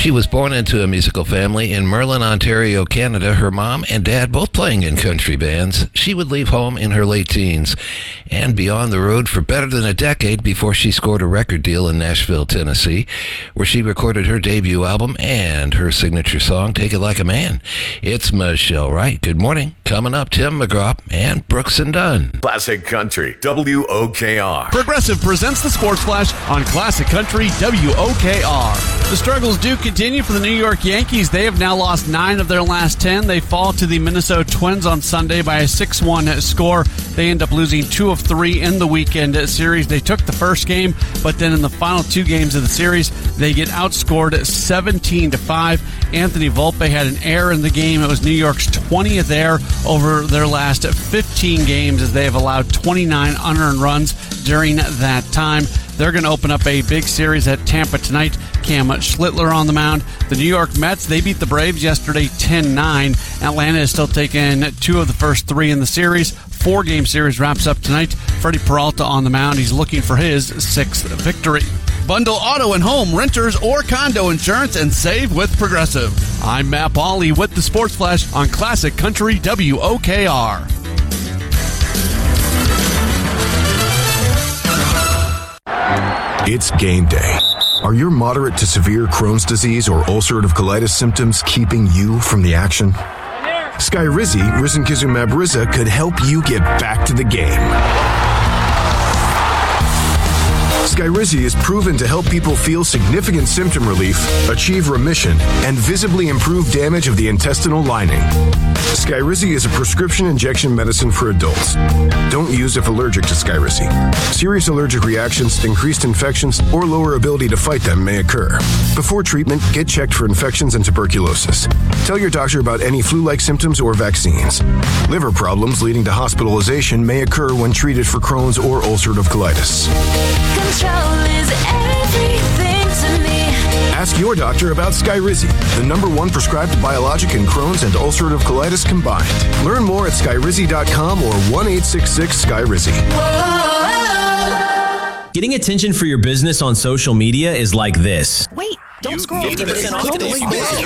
She was born into a musical family in Merlin, Ontario, Canada. Her mom and dad both playing in country bands. She would leave home in her late teens and be on the road for better than a decade before she scored a record deal in Nashville, Tennessee, where she recorded her debut album and her signature song, Take It Like a Man. It's Michelle Wright. Good morning. Coming up, Tim McGraw and Brooks and Dunn. Classic Country, WOKR. Progressive presents the Sports Flash on Classic Country, WOKR. The struggles do continue for the New York Yankees. They have now lost 9 of their last 10. They fall to the Minnesota Twins on Sunday by a 6-1 score. They end up losing 2 of 3 in the weekend series. They took the first game, but then in the final 2 games of the series, they get outscored 17-5. Anthony Volpe had an error in the game. It was New York's 20th error over their last 15 games, as they have allowed 29 unearned runs during that time. They're going to open up a big series at Tampa tonight. Cam Schlittler on the mound. The New York Mets, they beat the Braves yesterday 10-9. Atlanta is still taking 2 of the first 3 in the series. 4-game series wraps up tonight. Freddie Peralta on the mound. He's looking for his 6th victory. Bundle auto and home, renters, or condo insurance and save with Progressive. I'm Matt Pauley with the Sports Flash on Classic Country WOKR. It's game day. Are your moderate to severe Crohn's disease or ulcerative colitis symptoms keeping you from the action? Skyrizi, risankizumab Riza, could help you get back to the game. Skyrizi is proven to help people feel significant symptom relief, achieve remission, and visibly improve damage of the intestinal lining. Skyrizi is a prescription injection medicine for adults. Don't use if allergic to Skyrizi. Serious allergic reactions, increased infections, or lower ability to fight them may occur. Before treatment, get checked for infections and tuberculosis. Tell your doctor about any flu-like symptoms or vaccines. Liver problems leading to hospitalization may occur when treated for Crohn's or ulcerative colitis. Control is everything to me. Ask your doctor about Skyrizi, the #1 prescribed biologic in Crohn's and ulcerative colitis combined. Learn more at skyrizi.com or 1-866-SKYRIZI. Getting attention for your business on social media is like this. Wait, don't scroll.